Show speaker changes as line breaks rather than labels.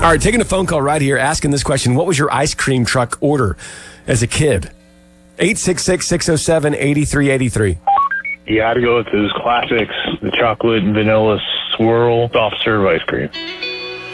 All right, taking a phone call right here, asking this question. What was your ice cream truck order as a kid? 866-607-8383.
You got to go with those classics, the chocolate and vanilla swirl soft serve ice cream.